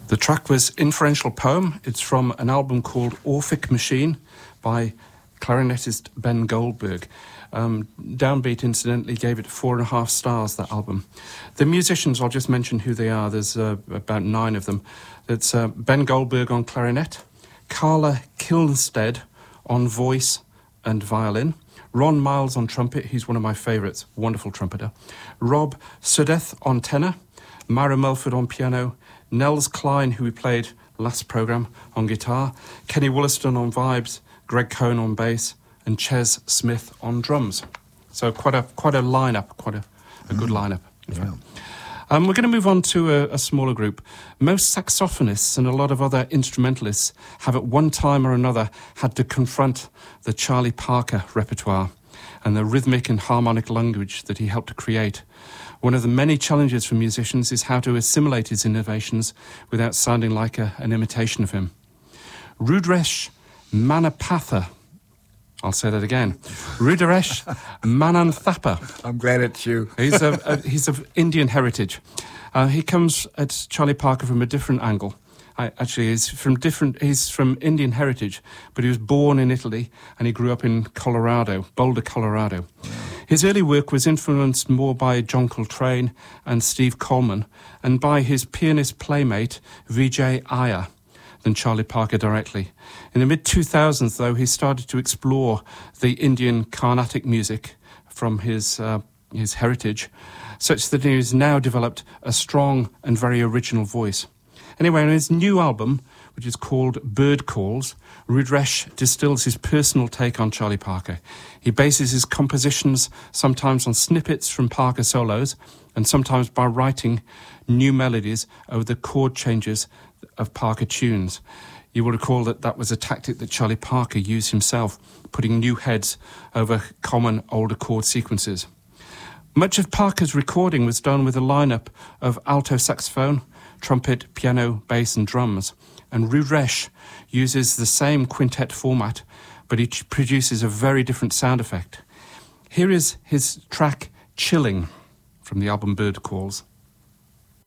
The track was Inferential Poem. It's from an album called Orphic Machine by clarinetist Ben Goldberg. Downbeat, incidentally, gave it 4.5 stars, that album. The musicians, I'll just mention who they are. There's about 9 of them. It's Ben Goldberg on clarinet, Carla Kilnstead on voice and violin, Ron Miles on trumpet, he's one of my favourites, wonderful trumpeter, Rob Sudeth on tenor, Mara Mulford on piano, Nels Klein, who we played last programme, on guitar, Kenny Wollaston on vibes, Greg Cohn on bass, and Ches Smith on drums. So quite a lineup, quite a good lineup. Yeah. We're going to move on to a smaller group. Most saxophonists and a lot of other instrumentalists have at one time or another had to confront the Charlie Parker repertoire and the rhythmic and harmonic language that he helped to create. One of the many challenges for musicians is how to assimilate his innovations without sounding like an imitation of him. Rudresh Manapatha, I'll say that again, Rudresh Mananthapa. I'm glad it's you. He's of Indian heritage. He comes at Charlie Parker from a different angle. He's from Indian heritage, but he was born in Italy and he grew up in Colorado, Boulder, Colorado. His early work was influenced more by John Coltrane and Steve Coleman and by his pianist playmate Vijay Iyer than Charlie Parker directly. In the mid-2000s, though, he started to explore the Indian Carnatic music from his heritage, such that he has now developed a strong and very original voice. Anyway, on his new album, which is called Bird Calls, Rudresh distills his personal take on Charlie Parker. He bases his compositions sometimes on snippets from Parker solos and sometimes by writing new melodies over the chord changes of Parker tunes. You will recall that was a tactic that Charlie Parker used himself, putting new heads over common older chord sequences. Much of Parker's recording was done with a lineup of alto saxophone, trumpet, piano, bass and drums. And Rudresh uses the same quintet format, but he produces a very different sound effect. Here is his track Chilling from the album Bird Calls.